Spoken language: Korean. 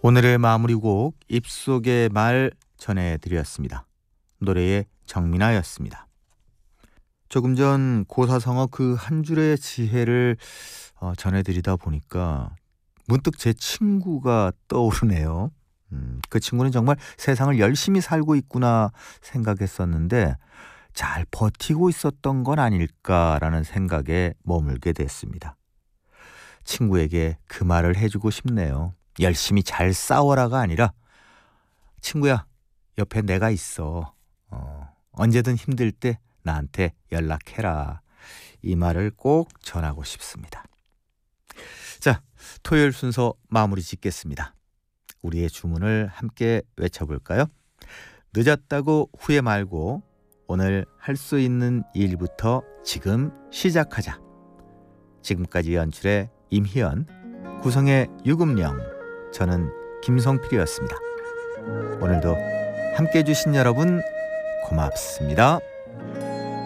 오늘의 마무리곡 입속의 말 전해드렸습니다. 노래의 정민아였습니다. 조금 전 고사성어 그 한 줄의 지혜를 전해드리다 보니까 문득 제 친구가 떠오르네요. 그 친구는 정말 세상을 열심히 살고 있구나 생각했었는데 잘 버티고 있었던 건 아닐까라는 생각에 머물게 됐습니다. 친구에게 그 말을 해주고 싶네요. 열심히 잘 싸워라가 아니라 친구야, 옆에 내가 있어. 언제든 힘들 때 나한테 연락해라. 이 말을 꼭 전하고 싶습니다. 자, 토요일 순서 마무리 짓겠습니다. 우리의 주문을 함께 외쳐볼까요? 늦었다고 후회 말고 오늘 할 수 있는 일부터 지금 시작하자. 지금까지 연출의 임희연, 구성의 유금령, 저는 김성필이었습니다. 오늘도 함께해 주신 여러분 고맙습니다.